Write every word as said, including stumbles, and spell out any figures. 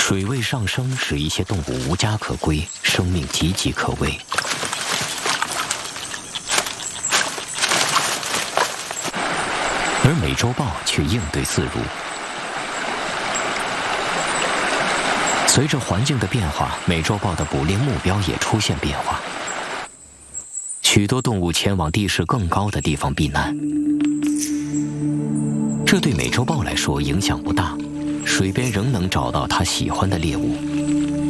水位上升使一些动物无家可归，生命岌岌可危。而美洲豹却应对自如。随着环境的变化，美洲豹的捕猎目标也出现变化。许多动物前往地势更高的地方避难，这对美洲豹来说影响不大，水边仍能找到它喜欢的猎物。